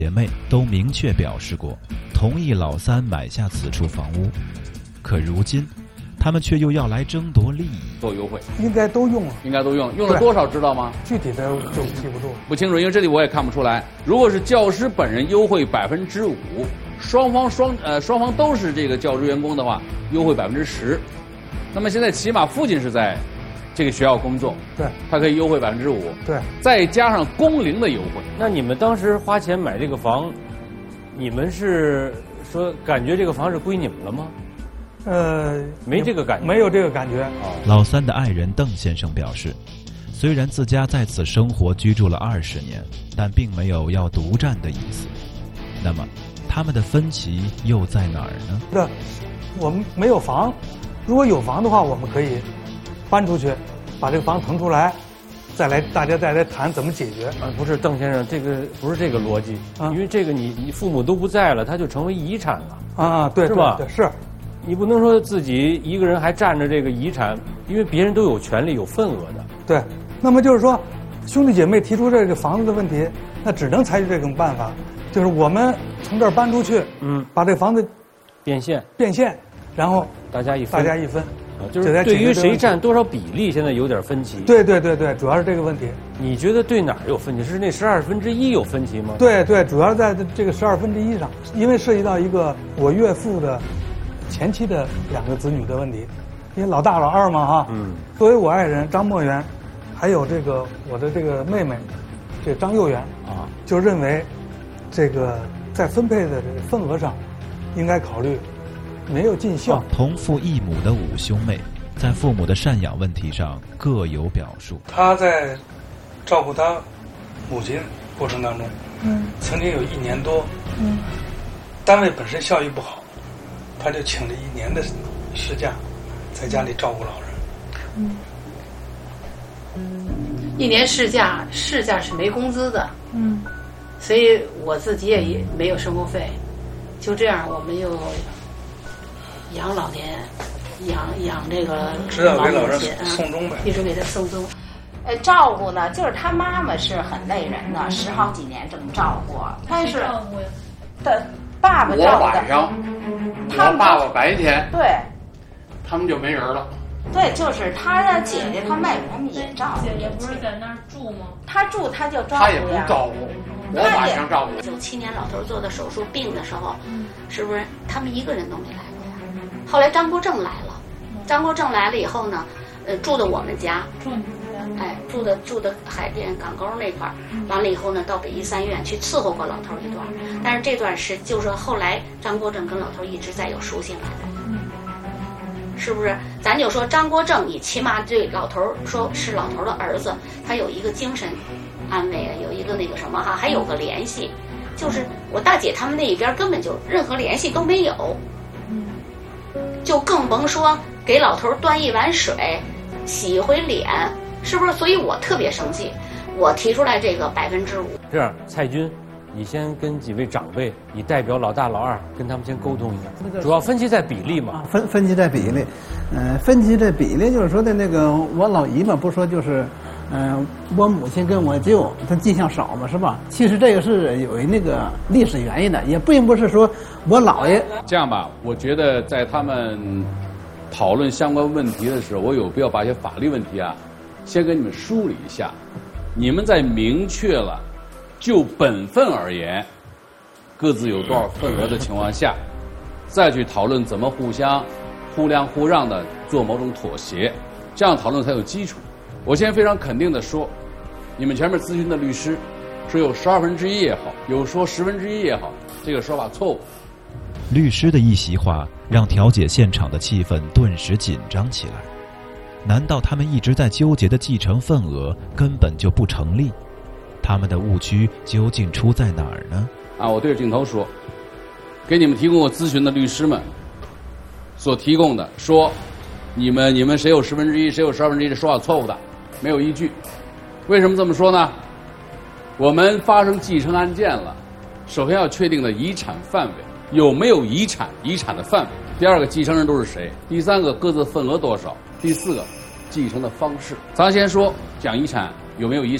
姐妹都明确表示过同意老三买下此处房屋，可如今他们却又要来争夺利益， 做优惠， 应该都用了， 应该都用了多少知道吗？ 具体的就记不住， 不清楚，因为这里我也看不出来。如果是教师本人优惠5%，双方都是这个教职员工的话，优惠10%。那么现在起码父亲是在这个学校工作， 对， 他可以优惠5%， 对， 再加上工龄的优惠。 那你们当时花钱买这个房，你们是说感觉这个房是归你们了吗？没这个感觉， 没有这个感觉。 老三的爱人邓先生表示，虽然自家在此生活居住了20年，但并没有要独占的意思。那么，他们的分歧又在哪儿呢？ 这，我们没有房，如果有房的话，我们可以搬出去，把这个房腾出来，大家再来谈怎么解决。 不是邓先生，这个不是这个逻辑，因为这个你父母都不在了，他就成为遗产了。 对， 是吧？ 对，是。 你不能说自己一个人还占着这个遗产，因为别人都有权利有份额的。 对，那么就是说，兄弟姐妹提出这个房子的问题，那只能采取这种办法，就是我们从这儿搬出去，把这房子变现， 然后大家一分。就是对于谁占多少比例，现在有点分歧。 对，主要是这个问题。 你觉得对哪儿有分歧？是那1/12有分歧吗？ 对，主要在这个1/12上，因为涉及到一个我岳父的前妻的2个子女的问题，因为老大老二嘛哈。作为我爱人张墨元，还有这个我的这个妹妹，这张幼元就认为这个在分配的这个份额上，应该考虑没有尽孝。 同父异母的5兄妹，在父母的赡养问题上各有表述。 他在照顾他母亲过程当中，曾经有1年多，单位本身效益不好，他就请了1年的事假，在家里照顾老人。 1年事假是没工资的，所以我自己也没有生活费，就这样我们又养老年，养这个老母亲，送终呗， 一直给他送终。 照顾呢，就是他妈妈是很累人的，10好几年这么照顾，但是的爸爸照顾的。 我晚上，我爸爸白天， 对， 他们就没人了。 对，就是他的姐姐、他妹妹他们也照顾。 姐姐不是在那儿住吗？ 他住他就照顾呀。 他也不照顾，我晚上照顾。 97年老头做的手术病的时候，是不是他们一个人都没来过呀？后来张国正来了，张国正来了以后呢，住的我们家。住的海淀港沟那块儿，完了以后呢，到北医3院去伺候过老头一段，但是这段就是后来张国正跟老头一直在有书信来往，是不是？咱就说张国正，你起码对老头说是老头的儿子，他有一个精神安慰啊，有一个那个什么哈，还有个联系，就是我大姐他们那一边根本就任何联系都没有，就更甭说给老头端一碗水，洗一回脸。是不是？所以我特别生气，我提出来这个5%。 这样，蔡军，你先跟几位长辈，你代表老大老二跟他们先沟通一下。主要分歧在比例嘛。 分歧在比例，分歧在比例就是说的那个我老姨嘛，不说就是，我母亲跟我舅他迹象少嘛，是吧？其实这个是有那个历史原因的，也并不是说我姥爷。 这样吧，我觉得在他们讨论相关问题的时候，我有必要把一些法律问题先跟你们梳理一下，你们在明确了就本分而言各自有多少份额的情况下，再去讨论怎么互相互谅互让的做某种妥协，这样讨论才有基础。我先非常肯定的说，你们前面咨询的律师说有1/12也好，有说1/10也好，这个说法错误。 律师的一席话让调解现场的气氛顿时紧张起来。难道他们一直在纠结的继承份额根本就不成立？他们的误区究竟出在哪儿呢？ 我对着镜头说，给你们提供过咨询的律师们所提供的说，你们谁有1/10，谁有1/12，这说法错误的，没有依据。为什么这么说呢？我们发生继承案件了，首先要确定的遗产范围，有没有遗产的范围。第2个，继承人都是谁？第3个，各自份额多少？第4个，继承的方式。咱先说讲遗产有没有遗产。